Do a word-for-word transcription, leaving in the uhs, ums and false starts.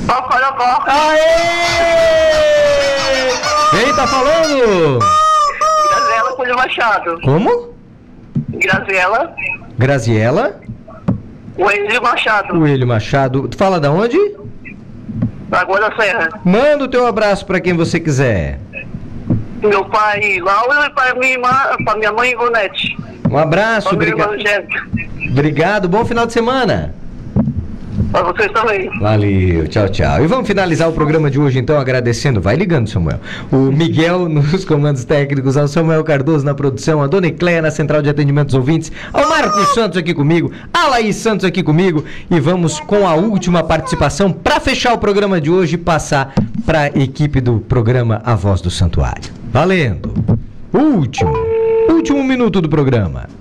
Cocorocó. Aê! Quem tá falando? Graziela Coelho Machado. Como? Graziela Graziela Coelho Machado. Coelho Machado. Tu fala da onde? Lagoa da Serra. Manda o teu abraço pra quem você quiser. Meu pai Lauro e para minha irmã, para minha mãe Ivonete. Um abraço, Para minha irmã obrigado. Angélica. Obrigado, bom final de semana. Para vocês também. Valeu, tchau, tchau. E vamos finalizar o programa de hoje, então, agradecendo. Vai ligando, Samuel. O Miguel nos comandos técnicos, ao Samuel Cardoso na produção, a Dona Ecléia na central de atendimento dos ouvintes, ao Marcos Santos aqui comigo, a Laís Santos aqui comigo. E vamos com a última participação para fechar o programa de hoje e passar para a equipe do programa A Voz do Santuário. Valendo. Último, último minuto do programa.